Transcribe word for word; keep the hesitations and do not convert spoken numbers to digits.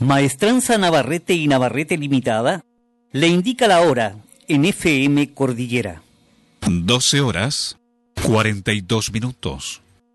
Maestranza Navarrete y Navarrete Limitada le indica la hora en F M Cordillera. doce horas, cuarenta y dos minutos.